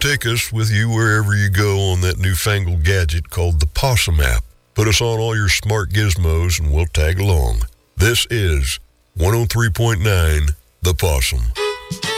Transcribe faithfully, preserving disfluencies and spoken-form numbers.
take us with you wherever you go on that newfangled gadget called the Possum app. Put us on all your smart gizmos and we'll tag along. This is one oh three point nine The Possum.